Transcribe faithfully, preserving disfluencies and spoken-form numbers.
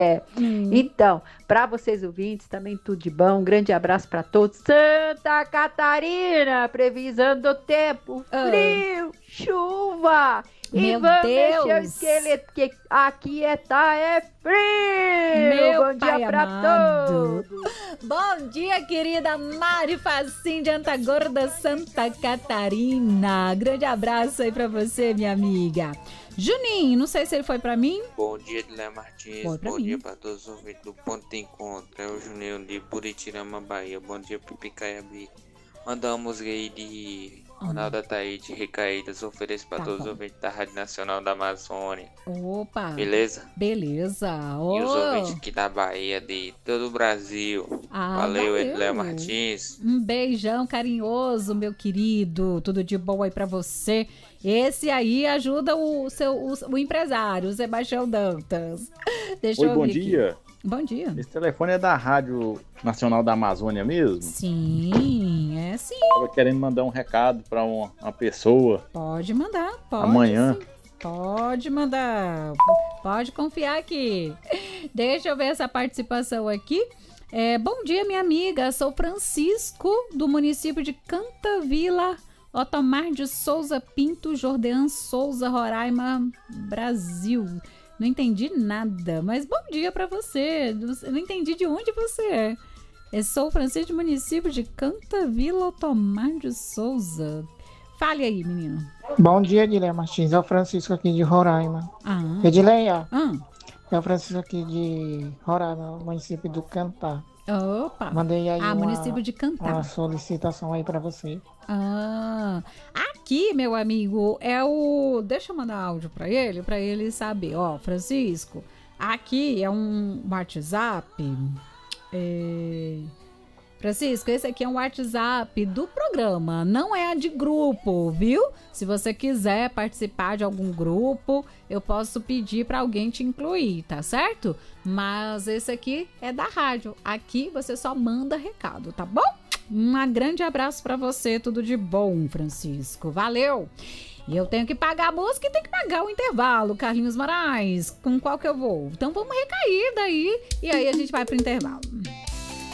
É. Hum. Então, para vocês ouvintes, também tudo de bom. Um grande abraço para todos. Santa Catarina, previsão do tempo, frio, chuva. E Meu vamos Deus. mexer o esqueleto, que aqui é tá é frio. Meu Bom dia pai para amado. todos. Bom dia, querida Mari Facim de Antagorda, Santa Catarina. Grande abraço aí pra você, minha amiga. Juninho, não sei se ele foi pra mim. Bom dia, Guilherme Martins. Foi pra Bom mim. dia para todos os ouvintes do Ponto de Encontro. É o Juninho de Buritirama, Bahia. Bom dia, Pipicaiabi. Manda uma música aí de Ronaldo Ataíde, Recaídas. Ofereço para Tá todos os bom. ouvintes da Rádio Nacional da Amazônia. Opa. Beleza? Beleza. E os Ô. ouvintes aqui da Bahia, de todo o Brasil. Ah, valeu, valeu. Guilherme Martins. Um beijão carinhoso, meu querido. Tudo de bom aí pra você. Esse aí ajuda o seu o, o empresário, o Sebastião Dantas. Deixa Oi, eu bom ver aqui. dia. Bom dia. Esse telefone é da Rádio Nacional da Amazônia mesmo? Sim, é sim. Tava querendo mandar um recado para uma, uma pessoa Pode mandar, pode. amanhã. Sim. Pode mandar. Pode confiar aqui. Deixa eu ver essa participação aqui. É, bom dia, minha amiga. Sou Francisco, do município de Cantavila, Otomar de Souza Pinto, Jordean Souza, Roraima, Brasil. Não entendi nada, mas bom dia pra você. Eu não entendi de onde você é. Eu sou Francisco, do município de Cantavila, Otomar de Souza. Fale aí, menino. Bom dia, Guilherme Martins. É o Francisco aqui de Roraima. Ah. Edileia, Ah. é o Francisco aqui de Roraima, município do Cantar. Opa. Mandei aí Ah, uma, município de Cantar. uma solicitação aí pra você. Ah, aqui, meu amigo, é o... Deixa eu mandar áudio pra ele, pra ele saber. Ó, Francisco, aqui é um WhatsApp. É... Francisco, esse aqui é um WhatsApp do programa, não é de grupo, viu? Se você quiser participar de algum grupo, eu posso pedir pra alguém te incluir, tá certo? Mas esse aqui é da rádio. Aqui você só manda recado, tá bom? Um grande abraço pra você, tudo de bom, Francisco. Valeu! E eu tenho que pagar a música e tenho que pagar o intervalo, Carlinhos Moraes. Com qual que eu vou? Então vamos recair daí e aí a gente vai pro intervalo.